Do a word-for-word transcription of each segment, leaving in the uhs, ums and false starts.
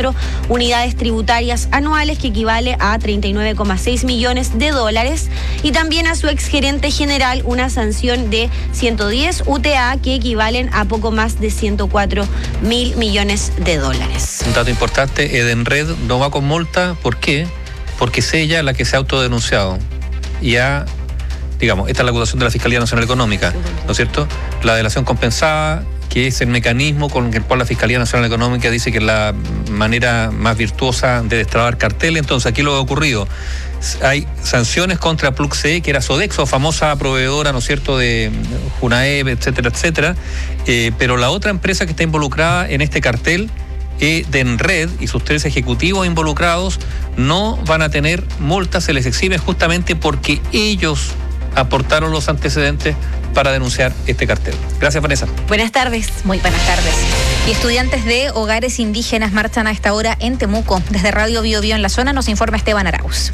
unidades tributarias anuales, que equivale a treinta y nueve coma seis millones de dólares, y también a su exgerente general una sanción de ciento diez U T A, que equivalen a poco más de ciento cuatro mil millones de dólares. Un dato importante: Edenred no va con multa. ¿Por qué? Porque es ella la que se ha autodenunciado y ha, digamos, esta es la acusación de la Fiscalía Nacional Económica, ¿no es cierto? La delación compensada, que es el mecanismo con el cual la Fiscalía Nacional Económica dice que es la manera más virtuosa de destrabar carteles. Entonces, aquí lo que ha ocurrido: hay sanciones contra Pluxee, que era Sodexo, famosa proveedora, ¿no es cierto?, de Junaep, etcétera, etcétera, eh, pero la otra empresa que está involucrada en este cartel, Edenred, y sus tres ejecutivos involucrados, no van a tener multas, se les exime justamente porque ellos aportaron los antecedentes para denunciar este cartel. Gracias, Vanessa. Buenas tardes. Muy buenas tardes. Y estudiantes de hogares indígenas marchan a esta hora en Temuco. Desde Radio Bio Bio en la zona nos informa Esteban Arauz.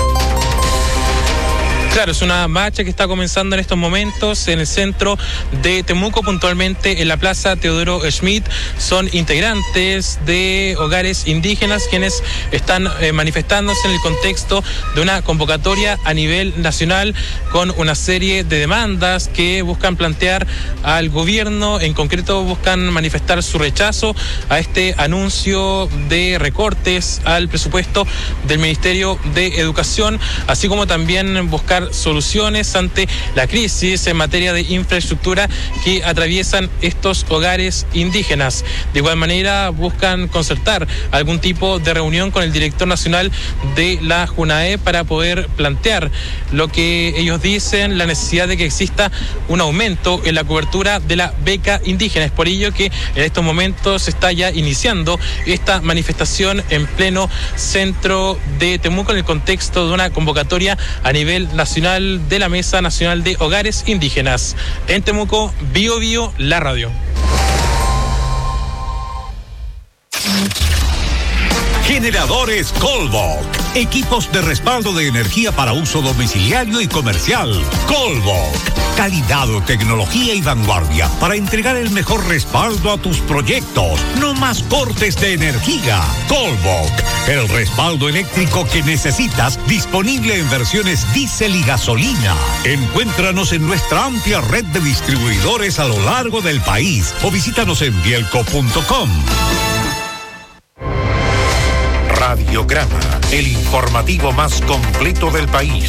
Claro, es una marcha que está comenzando en estos momentos en el centro de Temuco, puntualmente en la Plaza Teodoro Schmidt. Son integrantes de hogares indígenas quienes están eh, manifestándose en el contexto de una convocatoria a nivel nacional con una serie de demandas que buscan plantear al gobierno. En concreto, buscan manifestar su rechazo a este anuncio de recortes al presupuesto del Ministerio de Educación, así como también buscar soluciones ante la crisis en materia de infraestructura que atraviesan estos hogares indígenas. De igual manera, buscan concertar algún tipo de reunión con el director nacional de la Junaep para poder plantear lo que ellos dicen, la necesidad de que exista un aumento en la cobertura de la beca indígena. Es por ello que en estos momentos se está ya iniciando esta manifestación en pleno centro de Temuco en el contexto de una convocatoria a nivel nacional de la Mesa Nacional de Hogares Indígenas. En Temuco, Bio Bio, la radio. Generadores Colbok. Equipos de respaldo de energía para uso domiciliario y comercial. Colbok. Calidad, tecnología y vanguardia para entregar el mejor respaldo a tus proyectos. No más cortes de energía. Colbok. El respaldo eléctrico que necesitas, disponible en versiones diésel y gasolina. Encuéntranos en nuestra amplia red de distribuidores a lo largo del país o visítanos en bielco punto com. Radiograma, el informativo más completo del país.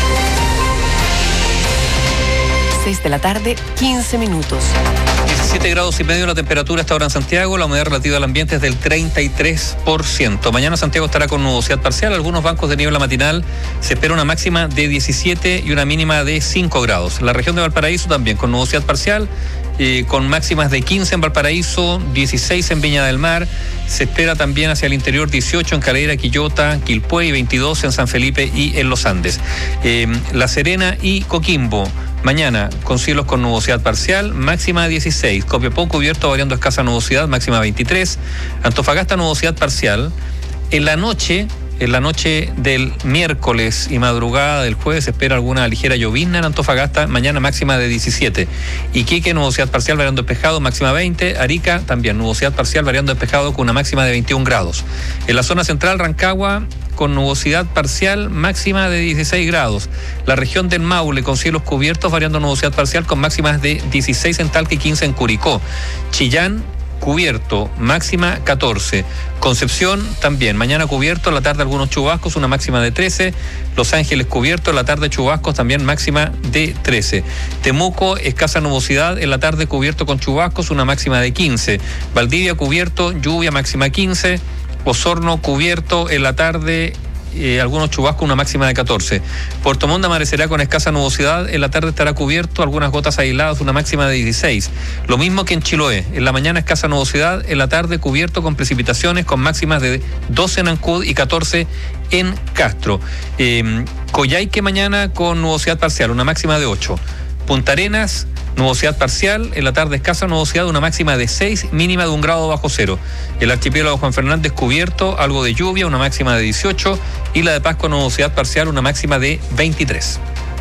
seis de la tarde, quince minutos. diecisiete grados y medio la temperatura hasta ahora en Santiago. La humedad relativa al ambiente es del treinta y tres por ciento. Mañana Santiago estará con nubosidad parcial. Algunos bancos de niebla matinal. Se espera una máxima de diecisiete y una mínima de cinco grados. La región de Valparaíso también con nubosidad parcial. Eh, con máximas de quince en Valparaíso, dieciséis en Viña del Mar. Se espera también hacia el interior dieciocho en Calera, Quillota, Quilpué y veintidós en San Felipe y en los Andes. Eh, La Serena y Coquimbo, mañana con cielos con nubosidad parcial, máxima dieciséis. Copiapó cubierto variando escasa nubosidad, máxima veintitrés. Antofagasta nubosidad parcial. En la noche... En la noche del miércoles y madrugada del jueves se espera alguna ligera llovizna en Antofagasta, mañana máxima de diecisiete. Iquique, nubosidad parcial variando despejado, máxima veinte. Arica, también nubosidad parcial variando despejado con una máxima de veintiún grados. En la zona central, Rancagua, con nubosidad parcial, máxima de dieciséis grados. La región del Maule, con cielos cubiertos, variando nubosidad parcial, con máximas de dieciséis en Talca y quince en Curicó. Chillán, cubierto, máxima catorce. Concepción también, mañana cubierto, en la tarde algunos chubascos, una máxima de trece. Los Ángeles cubierto, en la tarde chubascos, también máxima de trece. Temuco, escasa nubosidad, en la tarde cubierto con chubascos, una máxima de quince. Valdivia cubierto, lluvia, máxima quince. Osorno cubierto, en la tarde Eh, algunos chubascos, una máxima de catorce. Puerto Montt amanecerá con escasa nubosidad, en la tarde estará cubierto, algunas gotas aisladas, una máxima de dieciséis. Lo mismo que en Chiloé, en la mañana escasa nubosidad, en la tarde cubierto con precipitaciones, con máximas de doce en Ancud y catorce en Castro. Eh, Coyhaique mañana con nubosidad parcial, una máxima de ocho. Punta Arenas, nubosidad parcial, en la tarde escasa nubosidad, una máxima de seis, mínima de un grado bajo cero. El archipiélago Juan Fernández cubierto, algo de lluvia, una máxima de dieciocho, y la de Pascua nubosidad parcial, una máxima de veintitrés.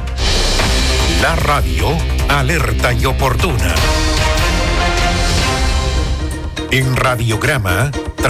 La radio, alerta y oportuna. En Radiograma